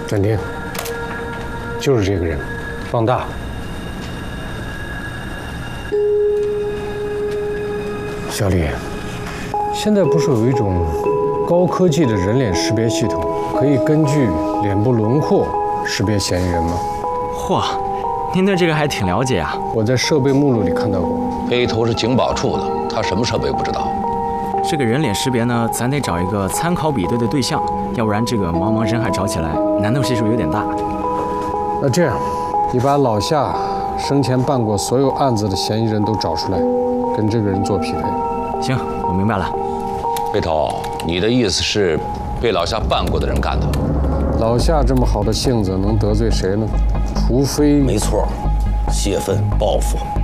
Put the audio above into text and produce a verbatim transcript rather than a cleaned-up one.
暂停，就是这个人，放大。小李，现在不是有一种高科技的人脸识别系统，可以根据脸部轮廓识别嫌疑人吗？ 嚯，您对这个还挺了解啊！ 我在设备目录里看到过。 黑头是警保处的，他什么设备不知道？ 这个人脸识别呢，咱得找一个参考比对的对象，要不然这个茫茫人海找起来难度系数有点大。 那这样，你把老夏生前办过所有案子的嫌疑人都找出来，跟这个人做匹配。 行，我明白了。 黑头，你的意思是被老夏办过的人干的？ 老夏这么好的性子，能得罪谁呢？除非…… 没错，泄愤报复。